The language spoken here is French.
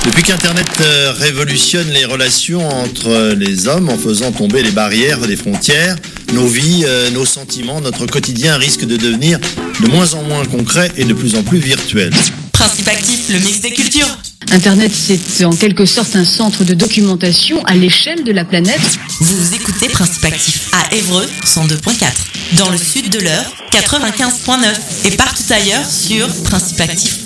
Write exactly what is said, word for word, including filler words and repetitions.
Depuis qu'Internet euh, révolutionne les relations entre les hommes en faisant tomber les barrières des frontières, nos vies, euh, nos sentiments, notre quotidien risque de devenir de moins en moins concret et de plus en plus virtuel. Principe actif, le mix des cultures. Internet, c'est en quelque sorte un centre de documentation à l'échelle de la planète. Vous écoutez Principe actif à Évreux, cent deux point quatre. Dans le sud de l'Eure, quatre-vingt-quinze point neuf. Et partout ailleurs sur principe actif